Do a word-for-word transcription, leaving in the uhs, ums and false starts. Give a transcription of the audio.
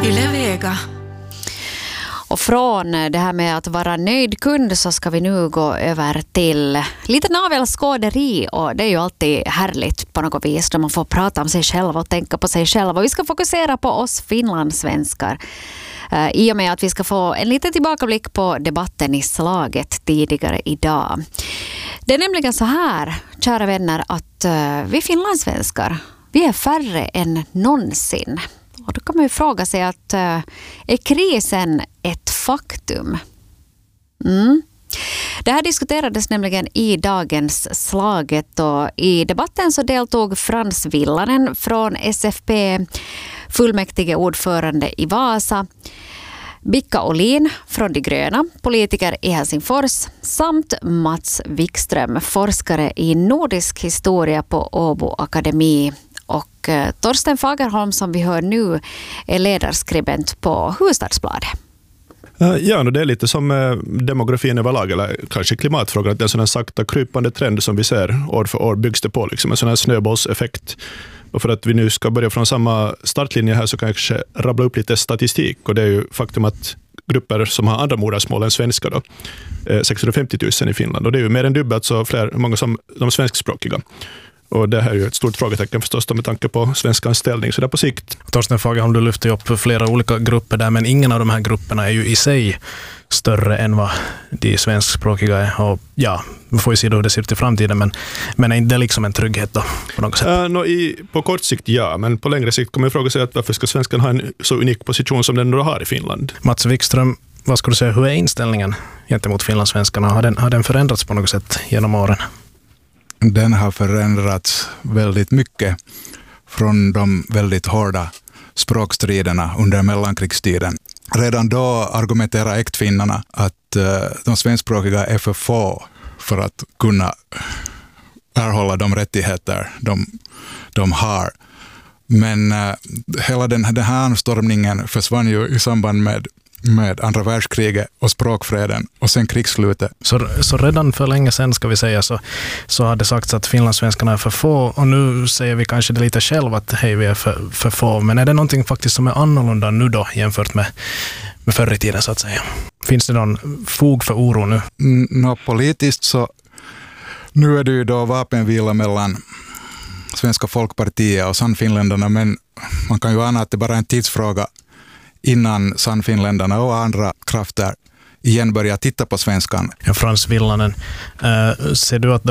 Yle Vega. Och från det här med att vara nöjd kund så ska vi nu gå över till lite navelskåderi, och det är ju alltid härligt på något vis då man får prata om sig själv och tänka på sig själv, och vi ska fokusera på oss finlandssvenskar uh, i och med att vi ska få en liten tillbakablick på debatten i slaget tidigare idag. Det är nämligen så här, kära vänner, att uh, vi finlandssvenskar, vi är färre än någonsin. Och då kan man ju fråga sig att äh, är krisen ett faktum? Mm. Det här diskuterades nämligen i dagens slaget, och i debatten så deltog Frans Villanen från S F P, fullmäktige ordförande i Vasa, Bicka Olin från De gröna, politiker i Helsingfors, samt Mats Wikström, forskare i nordisk historia på Åbo Akademi. Och Torsten Fagerholm, som vi hör nu, är ledarskribent på Hufvudstadsbladet. Ja, det är lite som demografin överlag, eller kanske klimatfrågan, att det är en sån här sakta krypande trend som vi ser år för år byggs det på, liksom en sån här snöbollseffekt. Och för att vi nu ska börja från samma startlinje här så kan jag kanske rabbla upp lite statistik, och det är ju faktum att grupper som har andra modersmål än svenska då, sexhundrafemtio tusen i Finland, och det är ju mer än dubbelt så fler, många som de svenskspråkiga. Och det här är ju ett stort frågetecken förstås med tanke på svenskans ställning så där på sikt. Torsten Fagerholm, du lyfter upp flera olika grupper där, men ingen av de här grupperna är ju i sig större än vad de svenskspråkiga är. Och ja, vi får ju se hur det ser ut i framtiden, men, men är inte det liksom en trygghet då på något sätt? Uh, no, i, på kort sikt ja, men på längre sikt kommer jag fråga sig att varför ska svenskan ha en så unik position som den nu har i Finland? Mats Wikström, vad skulle du säga, hur är inställningen gentemot finlandssvenskarna? Har den, har den förändrats på något sätt genom åren? Den har förändrats väldigt mycket från de väldigt hårda språkstriderna under mellankrigstiden. Redan då argumenterar äktfinnarna att de svenskspråkiga är för få för att kunna erhålla de rättigheter de, de har. Men hela den, den här anstormningen försvann ju i samband med med andra världskriget och språkfreden och sen krigsslutet. Så, så redan för länge sedan ska vi säga så, så har det sagts att finlandssvenskarna är för få, och nu säger vi kanske det lite själv att hej, vi är för, för få, men är det någonting faktiskt som är annorlunda nu då jämfört med, med förr i tiden så att säga? Finns det någon fog för oro nu? Mm, no, politiskt så nu är det ju då vapenvila mellan Svenska folkpartiet och Sannfinländarna, men man kan ju ana att det bara är en tidsfråga innan Sannfinländarna och andra krafter igen börjar titta på svenskan. Ja, Frans Villanen, äh, ser du att